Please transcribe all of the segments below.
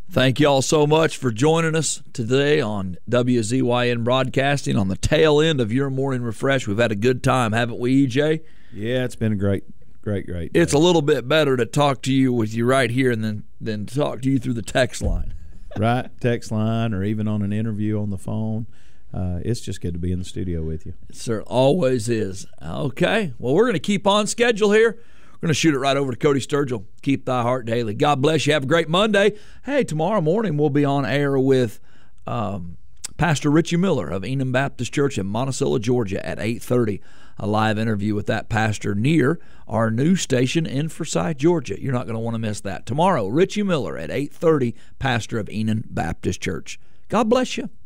Thank you all so much for joining us today on WZYN Broadcasting on the tail end of your morning refresh. We've had a good time, haven't we, EJ? Yeah, it's been a great day. It's a little bit better to talk to you with you right here than talk to you through the text line. Right, text line or even on an interview on the phone. It's just good to be in the studio with you. It certainly always is. Okay, well, we're going to keep on schedule here. We're going to shoot it right over to Cody Sturgill. Keep thy heart daily. God bless you. Have a great Monday. Hey, tomorrow morning we'll be on air with Pastor Richie Miller of Enon Baptist Church in Monticello, Georgia at 8:30. A live interview with that pastor near our new station in Forsyth, Georgia. You're not going to want to miss that. Tomorrow, Richie Miller at 8:30, pastor of Enon Baptist Church. God bless you.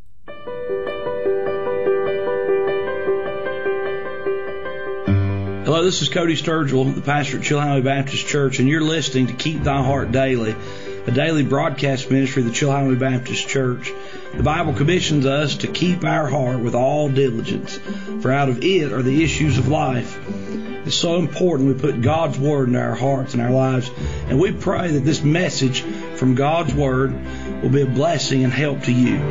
Hello, this is Cody Sturgill, the pastor at Chilhowee Baptist Church, and you're listening to Keep Thy Heart Daily, a daily broadcast ministry of the Chilhowee Baptist Church. The Bible commissions us to keep our heart with all diligence, for out of it are the issues of life. It's so important we put God's Word in our hearts and our lives, and we pray that this message from God's Word will be a blessing and help to you.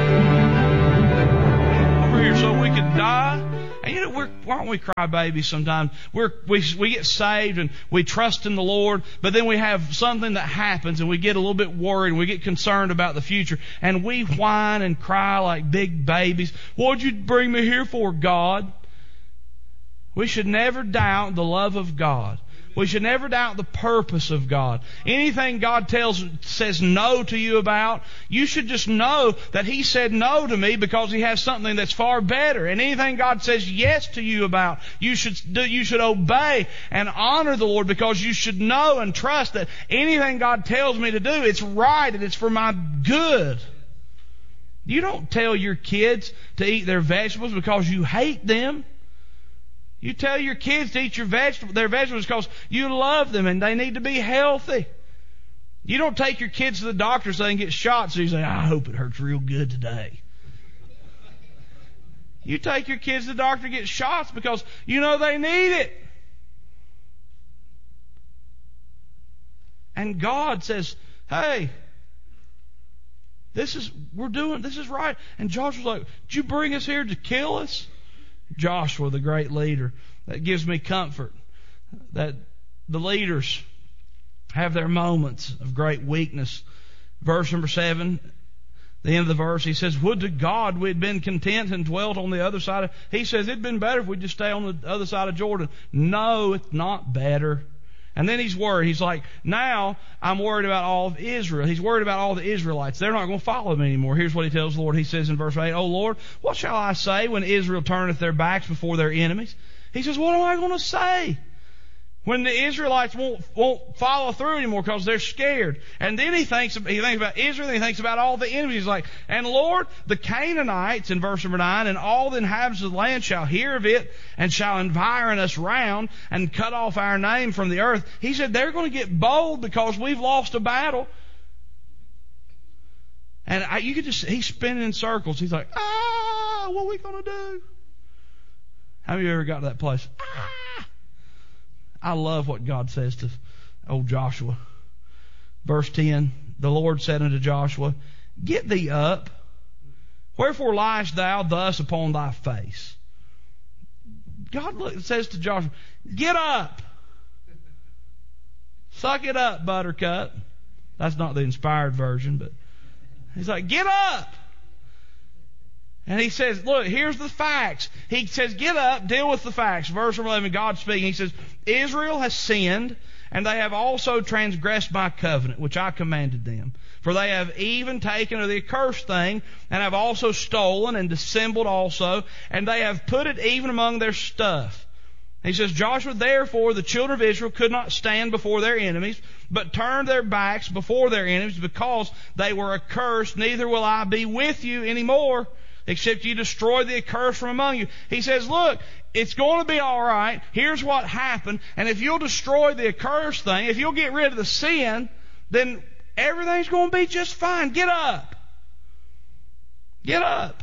Over here so we can die. And you know, why don't we cry babies sometimes? We get saved and we trust in the Lord, but then we have something that happens and we get a little bit worried and we get concerned about the future. And we whine and cry like big babies. What'd you bring me here for, God? We should never doubt the love of God. We should never doubt the purpose of God. Anything God says no to you about, you should just know that He said no to me because He has something that's far better. And anything God says yes to you about, you should obey and honor the Lord, because you should know and trust that anything God tells me to do, it's right and it's for my good. You don't tell your kids to eat their vegetables because you hate them. You tell your kids to eat their vegetables because you love them and they need to be healthy. You don't take your kids to the doctor so they can get shots, so you say, I hope it hurts real good today. You take your kids to the doctor to get shots because you know they need it. And God says, hey, this is right. And Joshua's like, did you bring us here to kill us? Joshua, the great leader. That gives me comfort that the leaders have their moments of great weakness. Verse number 7, the end of the verse, he says, would to God we had been content and dwelt on the other side. He says it'd been better if we'd just stay on the other side of Jordan. No, it's not better. And then he's worried. He's like, now I'm worried about all of Israel. He's worried about all the Israelites. They're not going to follow him anymore. Here's what he tells the Lord. He says in verse 8, O Lord, what shall I say when Israel turneth their backs before their enemies? He says, what am I going to say when the Israelites won't follow through anymore because they're scared? And then he thinks about Israel, and he thinks about all the enemies. He's like, and Lord, the Canaanites, in verse number 9, and all the inhabitants of the land shall hear of it and shall environ us round and cut off our name from the earth. He said they're going to get bold because we've lost a battle. And he's spinning in circles. He's like, what are we going to do? How many of you ever got to that place? I love what God says to old Joshua. Verse 10, the Lord said unto Joshua, get thee up. Wherefore liest thou thus upon thy face? God says to Joshua, get up. Suck it up, buttercup. That's not the inspired version, but he's like, get up. And he says, look, here's the facts. He says, get up, deal with the facts. Verse 11, God speaking, he says, Israel has sinned, and they have also transgressed my covenant, which I commanded them. For they have even taken of the accursed thing, and have also stolen and dissembled also, and they have put it even among their stuff. He says, Joshua, therefore the children of Israel could not stand before their enemies, but turned their backs before their enemies, because they were accursed. Neither will I be with you anymore, except you destroy the accursed from among you. He says, look, it's going to be all right. Here's what happened. And if you'll destroy the accursed thing, if you'll get rid of the sin, then everything's going to be just fine. Get up. Get up.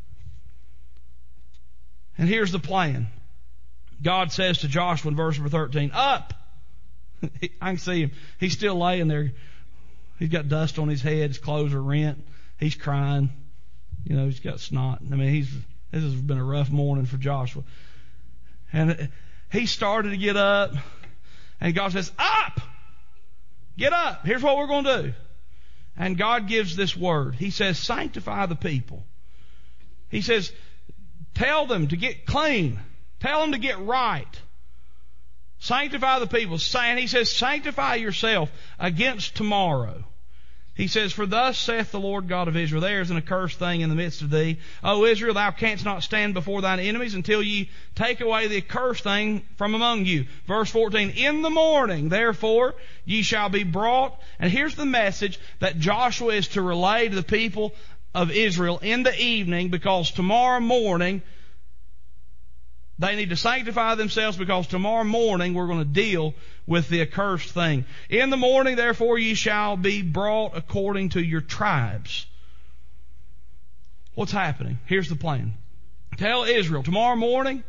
And here's the plan. God says to Joshua in verse number 13, up. I can see him. He's still laying there. He's got dust on his head. His clothes are rent. He's crying. He's got snot. I mean, this has been a rough morning for Joshua. And he started to get up, and God says, "Up! Get up. Here's what we're going to do." And God gives this word. He says, "Sanctify the people." He says, "Tell them to get clean. Tell them to get right. Sanctify the people." And he says, "Sanctify yourself against tomorrow." He says, "For thus saith the Lord God of Israel, there is an accursed thing in the midst of thee. O Israel, thou canst not stand before thine enemies until ye take away the accursed thing from among you." Verse 14, "In the morning, therefore, ye shall be brought." And here's the message that Joshua is to relay to the people of Israel in the evening, because tomorrow morning they need to sanctify themselves, because tomorrow morning we're going to deal with the accursed thing. "In the morning, therefore, ye shall be brought according to your tribes." What's happening? Here's the plan. Tell Israel, tomorrow morning,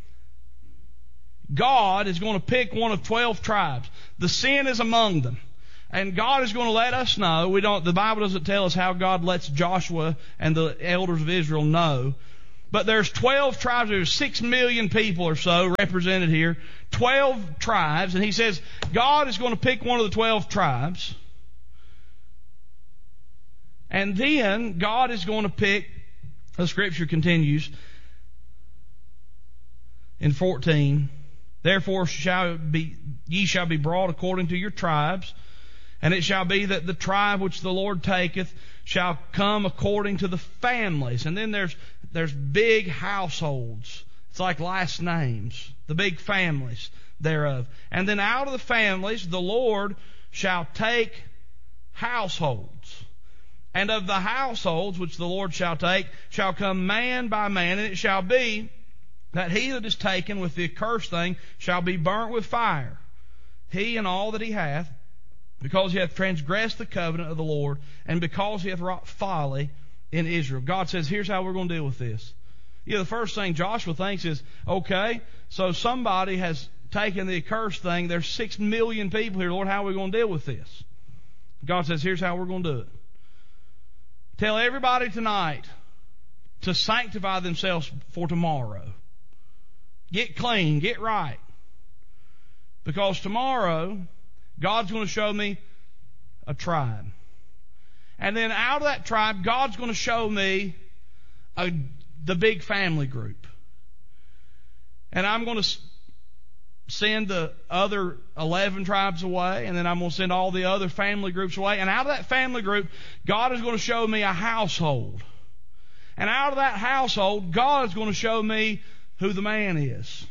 God is going to pick one of 12 tribes. The sin is among them. And God is going to let us know. The Bible doesn't tell us how God lets Joshua and the elders of Israel know. But there's 12 tribes. There's 6 million people or so represented here. 12 tribes. And he says God is going to pick one of the 12 tribes. And then God is going to pick, the scripture continues in 14, "Therefore ye shall be brought according to your tribes. And it shall be that the tribe which the Lord taketh shall come according to the families." And then there's big households. It's like last names. The big families thereof. "And then out of the families the Lord shall take households. And of the households which the Lord shall take shall come man by man. And it shall be that he that is taken with the accursed thing shall be burnt with fire, he and all that he hath, because he hath transgressed the covenant of the Lord, and because he hath wrought folly in Israel." God says, here's how we're going to deal with this. The first thing Joshua thinks is, okay, so somebody has taken the accursed thing. There's 6 million people here. Lord, how are we going to deal with this? God says, here's how we're going to do it. Tell everybody tonight to sanctify themselves for tomorrow. Get clean, get right. Because tomorrow, God's going to show me a tribe. And then out of that tribe, God's going to show me the big family group. And I'm going to send the other 11 tribes away, and then I'm going to send all the other family groups away. And out of that family group, God is going to show me a household. And out of that household, God is going to show me who the man is.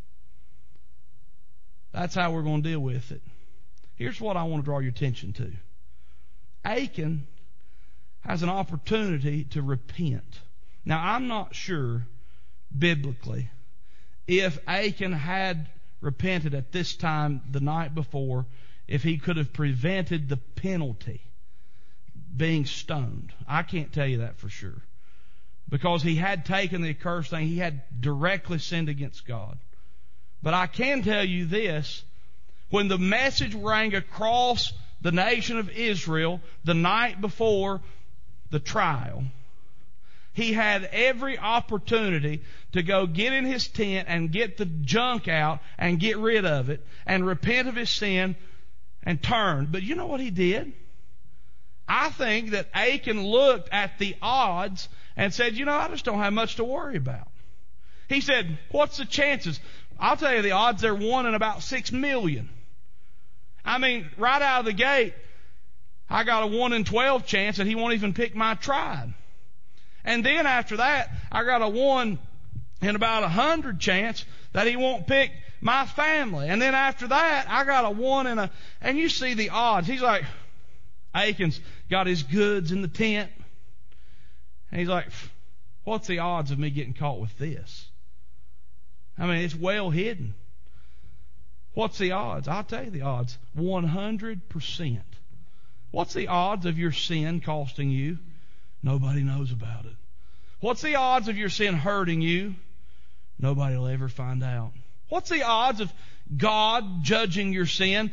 That's how we're going to deal with it. Here's what I want to draw your attention to. Achan has an opportunity to repent. Now, I'm not sure, biblically, if Achan had repented at this time the night before, if he could have prevented the penalty, being stoned. I can't tell you that for sure. Because he had taken the accursed thing. He had directly sinned against God. But I can tell you this. When the message rang across the nation of Israel the night before the trial, he had every opportunity to go get in his tent and get the junk out and get rid of it and repent of his sin and turn. But you know what he did? I think that Achan looked at the odds and said, I just don't have much to worry about. He said, what's the chances? I'll tell you the odds, they're 1 in about 6 million. I mean, right out of the gate, I got a 1 in 12 chance that he won't even pick my tribe. And then after that, I got a 1 in about 100 chance that he won't pick my family. And then after that, I got a 1 in and you see the odds. He's like, Achan's got his goods in the tent. And he's like, what's the odds of me getting caught with this? I mean, it's well hidden. What's the odds? I'll tell you the odds. 100%. What's the odds of your sin costing you? Nobody knows about it. What's the odds of your sin hurting you? Nobody will ever find out. What's the odds of God judging your sin?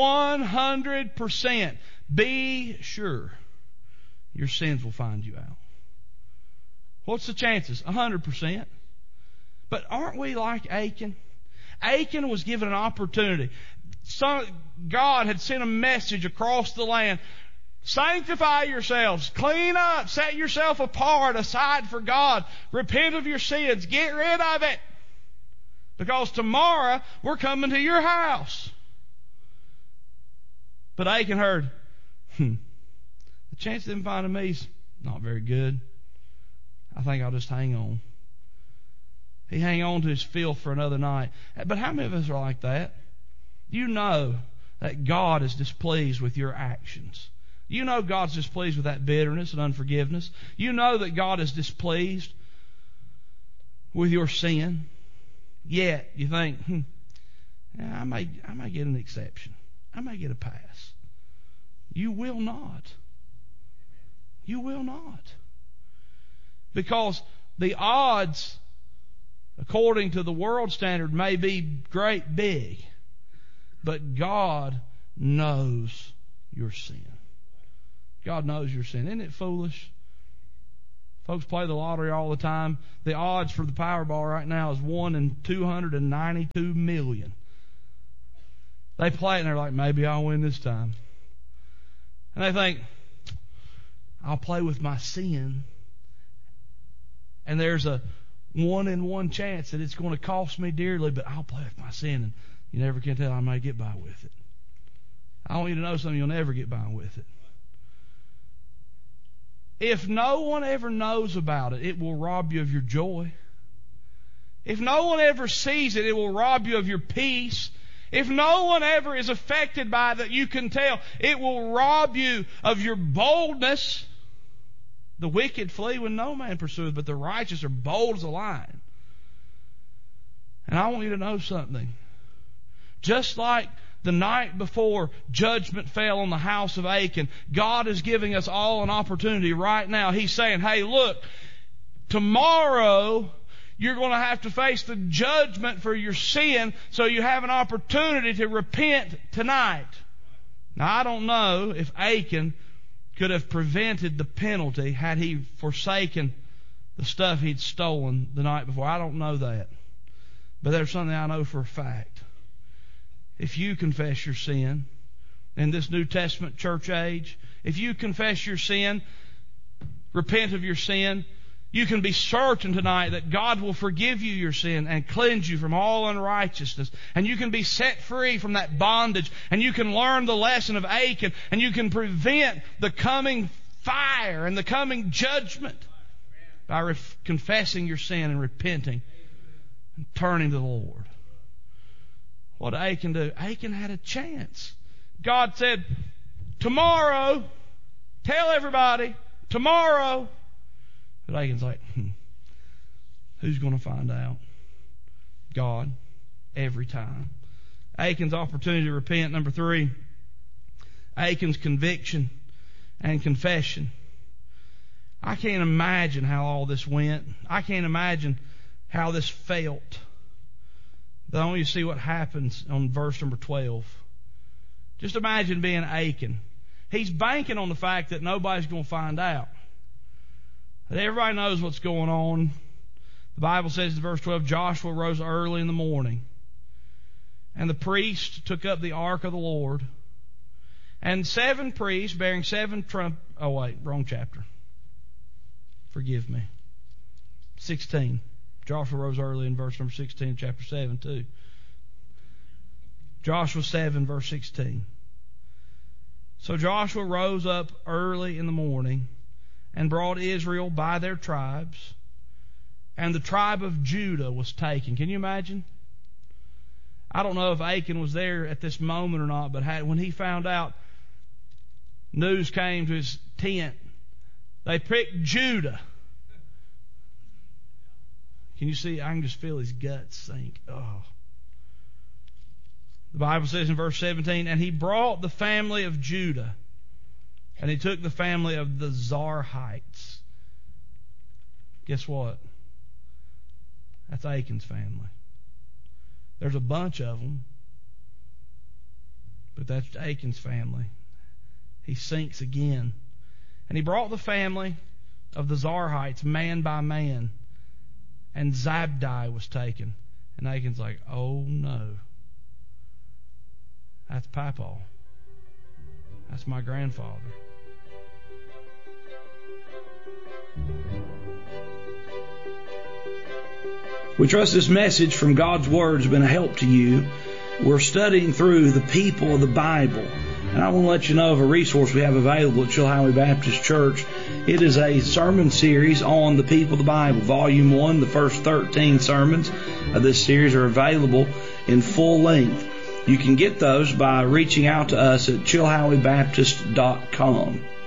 100%. Be sure your sins will find you out. What's the chances? 100%. But aren't we like Achan? Achan was given an opportunity. God had sent a message across the land. Sanctify yourselves. Clean up. Set yourself apart aside for God. Repent of your sins. Get rid of it. Because tomorrow we're coming to your house. But Achan heard, the chance of them finding me is not very good. I think I'll just hang on. He hang on to his filth for another night. But how many of us are like that? You know that God is displeased with your actions. You know God's displeased with that bitterness and unforgiveness. You know that God is displeased with your sin. Yet you think, I may get an exception. I may get a pass. You will not. You will not. Because the odds, according to the world standard, may be great big. But God knows your sin. God knows your sin. Isn't it foolish? Folks play the lottery all the time. The odds for the Powerball right now is 1 in 292 million. They play it and they're like, maybe I'll win this time. And they think, I'll play with my sin. And there's a 1 in 1 chance that it's going to cost me dearly, but I'll play with my sin. And you never can tell, I may get by with it. I want you to know something, you'll never get by with it. If no one ever knows about it, it will rob you of your joy. If no one ever sees it, it will rob you of your peace. If no one ever is affected by it that you can tell, it will rob you of your boldness. The wicked flee when no man pursueth, but the righteous are bold as a lion. And I want you to know something. Just like the night before judgment fell on the house of Achan, God is giving us all an opportunity right now. He's saying, hey, look, tomorrow you're going to have to face the judgment for your sin, so you have an opportunity to repent tonight. Now, I don't know if Achan could have prevented the penalty had he forsaken the stuff he'd stolen the night before. I don't know that. But there's something I know for a fact. If you confess your sin in this New Testament church age, if you confess your sin, repent of your sin, you can be certain tonight that God will forgive you your sin and cleanse you from all unrighteousness. And you can be set free from that bondage. And you can learn the lesson of Achan. And you can prevent the coming fire and the coming judgment by confessing your sin and repenting and turning to the Lord. What did Achan do? Achan had a chance. God said, tomorrow, tell everybody, tomorrow. But Achan's like, who's going to find out? God, every time. Achan's opportunity to repent. Number 3, Achan's conviction and confession. I can't imagine how all this went. I can't imagine how this felt. But I want you to see what happens on verse number 12. Just imagine being Achan. He's banking on the fact that nobody's going to find out. That everybody knows what's going on. The Bible says in verse 12, Joshua rose early in the morning, and the priest took up the ark of the Lord, and 7 priests bearing 7 trumpets. Oh wait, wrong chapter. Forgive me. 16. Joshua rose early in verse number 16, chapter 7 too. Joshua 7, verse 16. So Joshua rose up early in the morning and brought Israel by their tribes, and the tribe of Judah was taken. Can you imagine? I don't know if Achan was there at this moment or not, but when he found out, news came to his tent. They picked Judah. Can you see? I can just feel his guts sink. Oh. The Bible says in verse 17, and he brought the family of Judah, and he took the family of the Zarhites. Guess what? That's Achan's family. There's a bunch of them. But that's Achan's family. He sinks again. And he brought the family of the Zarhites man by man. And Zabdi was taken. And Achan's like, oh no. That's Papa. That's my grandfather. We trust this message from God's Word has been a help to you. We're studying through the people of the Bible. And I want to let you know of a resource we have available at Chilhowee Baptist Church. It is a sermon series on the people of the Bible. Volume 1, the first 13 sermons of this series are available in full length. You can get those by reaching out to us at chilhoweebaptist.com.